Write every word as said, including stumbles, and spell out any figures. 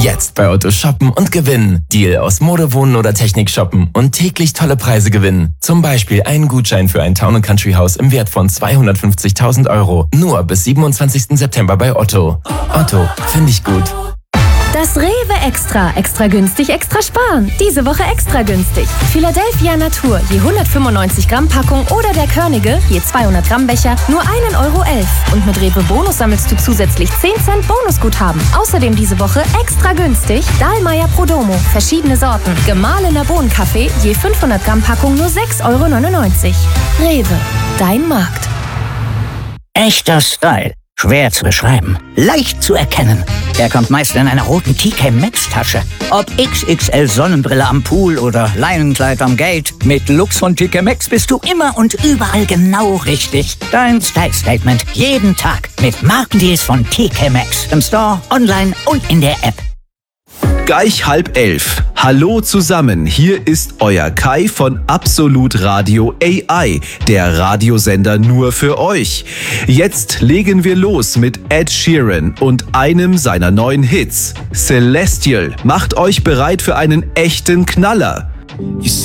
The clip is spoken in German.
Jetzt bei Otto shoppen und gewinnen. Deal aus Mode, Wohnen oder Technik shoppen und täglich tolle Preise gewinnen. Zum Beispiel einen Gutschein für ein Town and Country Haus im Wert von zweihundertfünfzigtausend Euro. Nur bis siebenundzwanzigsten September bei Otto. Otto, finde ich gut. Das Rewe Extra. Extra günstig, extra sparen. Diese Woche extra günstig. Philadelphia Natur, je hundertfünfundneunzig Gramm Packung oder der Körnige, je zweihundert Gramm Becher, nur ein Euro elf. Und mit Rewe Bonus sammelst du zusätzlich zehn Cent Bonusguthaben. Außerdem diese Woche extra günstig Dahlmeier Prodomo, verschiedene Sorten. Gemahlener Bohnenkaffee, je fünfhundert Gramm Packung nur sechs Euro neunundneunzig. Rewe, dein Markt. Echter Style. Schwer zu beschreiben, leicht zu erkennen. Er kommt meist in einer roten T K Maxx Tasche. Ob X X L Sonnenbrille am Pool oder Leinenkleid am Gate, mit Lux von T K Maxx bist du immer und überall genau richtig. Dein Style Statement jeden Tag mit Markendeals von T K Maxx. Im Store, online und in der App. Gleich halb elf. Hallo zusammen, hier ist euer Kai von Absolut Radio A I, der Radiosender nur für euch. Jetzt legen wir los mit Ed Sheeran und einem seiner neuen Hits. Celestial, macht euch bereit für einen echten Knaller.